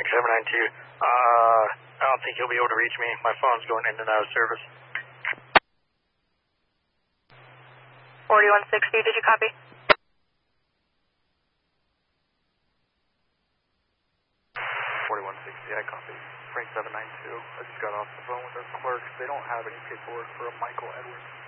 792. I don't think he'll be able to reach me. My phone's going in and out of service. 4160, did you copy? 4160, I copy. Frank 792. I just got off the phone with our clerks. They don't have any paperwork for a Michael Edwards.